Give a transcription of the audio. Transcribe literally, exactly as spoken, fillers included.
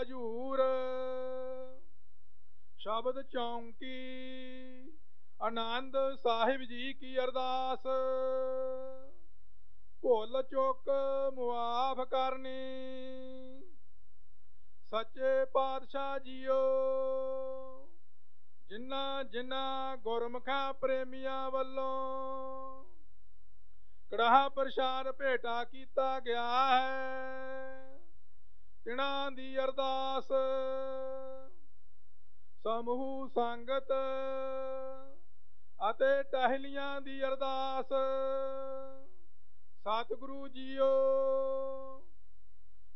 ਹਜੂਰ। ਸ਼ਬਦ ਚੌਂਕੀ ਆਨੰਦ ਸਾਹਿਬ ਜੀ ਕੀ ਅਰਦਾਸ। ਭੁੱਲ ਚੁੱਕ ਮੁਆਫ ਕਰਨੀ ਸੱਚੇ ਪਾਤਸ਼ਾਹ ਜੀਓ। ਜਿਨ੍ਹਾਂ ਜਿਨ੍ਹਾਂ ਗੁਰਮੁਖਾਂ ਪ੍ਰੇਮੀਆਂ ਵੱਲੋਂ ਕੜਾਹ ਪ੍ਰਸ਼ਾਦ ਭੇਟਾ ਕੀਤਾ ਗਿਆ ਹੈ, ਤਿਨਾਂ ਦੀ ਅਰਦਾਸ ਸਮੂਹ ਸੰਗਤ ਅਤੇ ਟਹਿਲੀਆਂ ਦੀ ਅਰਦਾਸ। ਸਤਿਗੁਰੂ ਜੀਓ